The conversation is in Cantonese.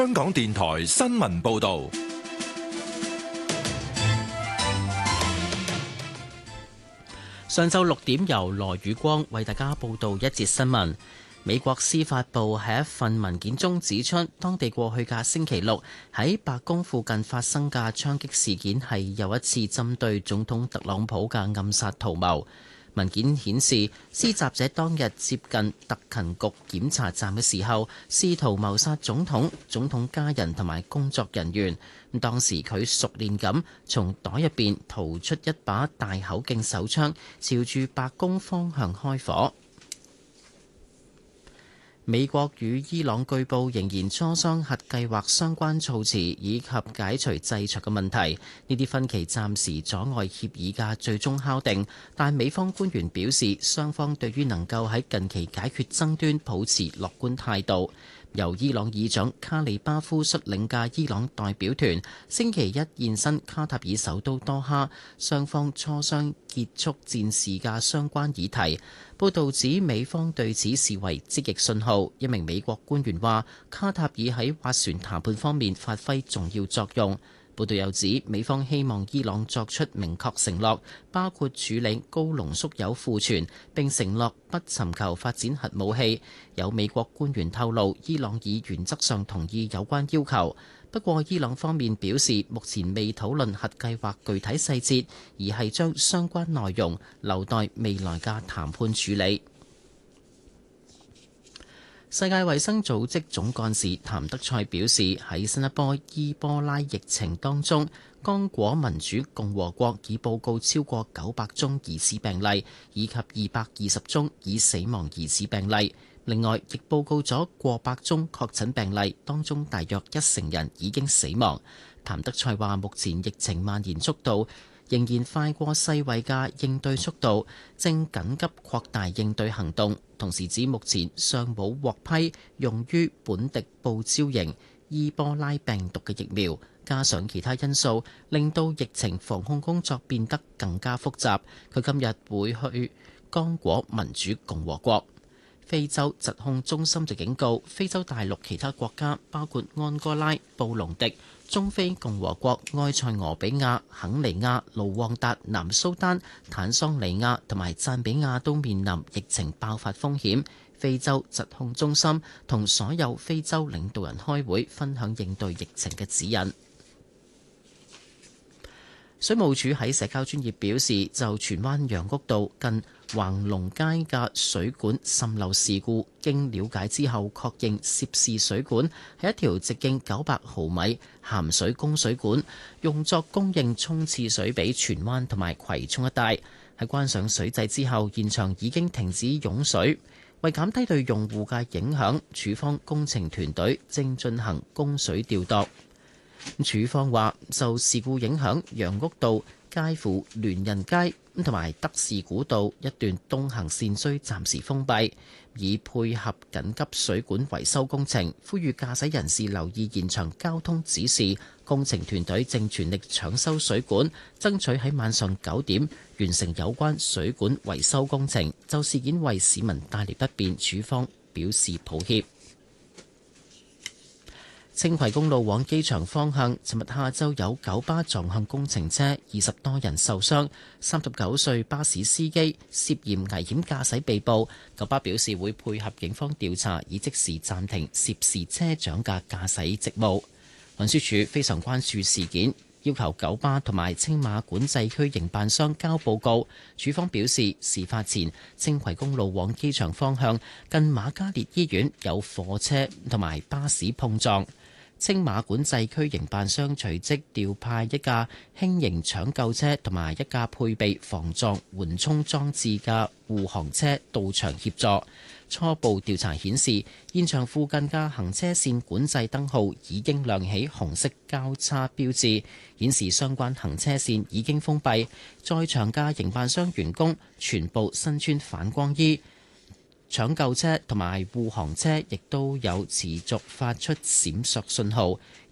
香港電台新聞報道。 上晝6點，由羅宇光為大家報道一節新聞。美國司法部喺一份文件中指出，當地過去嘅星期六喺白宮附近發生嘅槍擊事件係又一次針對總統特朗普嘅暗殺圖謀。文件顯示，施襲者當日接近特勤局檢查站嘅時候，試圖謀殺總統、總統家人同埋工作人員。當時佢熟練咁從袋入邊掏出一把大口徑手槍，朝住白宮方向開火。美國與伊朗據報仍然磋商核計劃相關措辭以及解除制裁嘅問題，呢啲分歧暫時阻礙協議嘅最終敲定，但美方官員表示，雙方對於能夠喺近期解決爭端保持樂觀態度。由伊朗議長卡里巴夫率領嘅伊朗代表團星期一現身卡塔爾首都多哈，雙方磋商結束戰事嘅相關議題。報道指美方對此視為積極信號。一名美國官員話，卡塔爾喺斡旋談判方面發揮重要作用。報道又指，美方希望伊朗作出明確承諾，包括處理高濃縮鈾庫存，並承諾不尋求發展核武器。有美國官員透露，伊朗已原則上同意有關要求。不過，伊朗方面表示，目前未討論核計劃具體細節，而係將相關內容留待未來嘅談判處理。世界衛生組織總幹事譚德塞表示，喺新一波伊波拉疫情當中，剛果民主共和國已報告超過900宗疑似病例，以及220宗已死亡疑似病例。另外，亦報告咗過百宗確診病例，當中大約10%人已經死亡。譚德塞話，目前疫情蔓延速度仍然快過世衛嘅應對速度，正緊急擴大應對行動。同時指目前尚冇獲批用於本地報招型伊波拉病毒嘅疫苗，加上其他因素，令到疫情防控工作變得更加複雜。佢今日會去剛果民主共和國。非洲疾控中心就警告，非洲大陸其他國家包括安哥拉、布隆迪、中非共和國、埃塞俄比亞、肯尼亞、盧旺達、南蘇丹、坦桑尼亞同埋贊比亞都面臨疫情爆發風險。非洲疾控中心同所有非洲領導人開會，分享應對疫情嘅指引。水務署喺社交專頁表示，就荃灣楊屋道近橫龍街嘅水管滲漏事故，經了解之後確認涉事水管係一條直徑900毫米鹹水供水管，用作供應沖廁水俾荃灣同埋葵涌一帶。喺關上水掣之後，現場已經停止湧水。為減低對用戶嘅影響，署方工程團隊正進行供水調度。署方話，受事故影響，楊屋道介乎聯仁街同埋德士古道一段東行線需暫時封閉，以配合緊急水管維修工程。呼籲駕駛人士留意現場交通指示。工程團隊正全力搶修水管，爭取喺晚上9點完成有關水管維修工程。就事件為市民帶嚟不便，署方表示抱歉。青葵公路往機場方向，尋日下晝有九巴撞向工程車，20多人受傷。39歲巴士司機涉嫌危險駕駛被捕。九巴表示會配合警方調查，以即時暫停涉事車長嘅駕駛職務。運輸署非常關注事件，要求九巴同埋青馬管制區營辦商交報告。署方表示，事發前青葵公路往機場方向近瑪嘉烈醫院有貨車同埋巴士碰撞。青馬管制區營辦商隨即調派一架輕型搶救車同埋一架配備防撞緩衝裝置嘅護航車到場協助。初步調查顯示，現場附近嘅行車線管制燈號已經亮起紅色交叉標誌，顯示相關行車線已經封閉。在場嘅營辦商員工全部身穿反光衣。搶救車同埋護航車亦都有持續發出閃爍信號。